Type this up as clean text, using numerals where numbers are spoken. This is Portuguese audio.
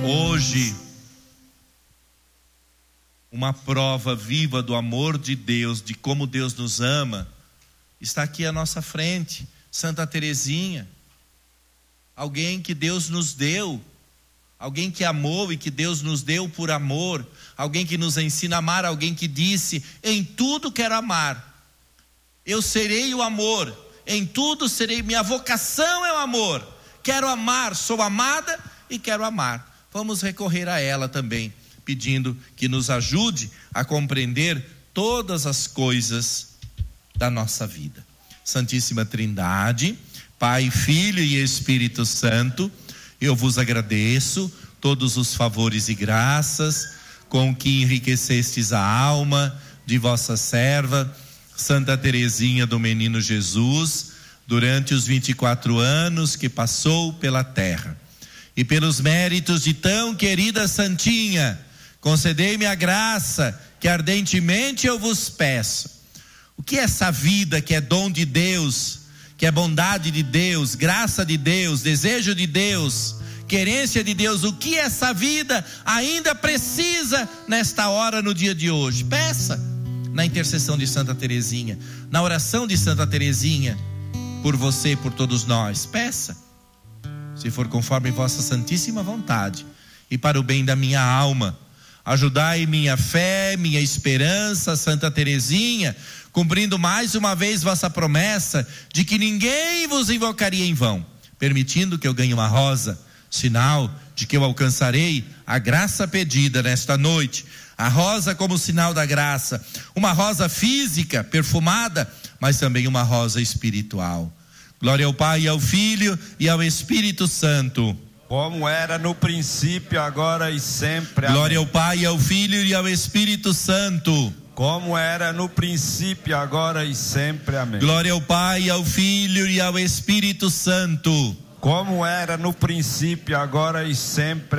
Hoje, uma prova viva do amor de Deus, de como Deus nos ama, está aqui à nossa frente. Santa Teresinha, alguém que Deus nos deu, alguém que amou e que Deus nos deu por amor, alguém que nos ensina a amar, alguém que disse: em tudo quero amar, eu serei o amor, em tudo serei, minha vocação é o amor, quero amar, sou amada e quero amar. Vamos recorrer a ela também, pedindo que nos ajude a compreender todas as coisas da nossa vida. Santíssima Trindade, Pai, Filho e Espírito Santo, eu vos agradeço todos os favores e graças com que enriquecestes a alma de vossa serva, Santa Teresinha do Menino Jesus, durante os 24 anos que passou pela terra. E pelos méritos de tão querida Santinha, concedei-me a graça que ardentemente eu vos peço. O que é essa vida que é dom de Deus, que é bondade de Deus, graça de Deus, desejo de Deus, querência de Deus? O que essa vida ainda precisa nesta hora, no dia de hoje? Peça na intercessão de Santa Teresinha, na oração de Santa Teresinha, por você e por todos nós. Peça, se for conforme vossa santíssima vontade, e para o bem da minha alma. Ajudai minha fé, minha esperança, Santa Teresinha, cumprindo mais uma vez vossa promessa de que ninguém vos invocaria em vão, permitindo que eu ganhe uma rosa, sinal de que eu alcançarei a graça pedida nesta noite. A rosa como sinal da graça, uma rosa física, perfumada, mas também uma rosa espiritual. Glória ao Pai, ao Filho e ao Espírito Santo, como era no princípio, agora e sempre. Amém. Glória ao Pai, ao Filho e ao Espírito Santo, como era no princípio, agora e sempre. Amém. Glória ao Pai, ao Filho e ao Espírito Santo, como era no princípio, agora e sempre.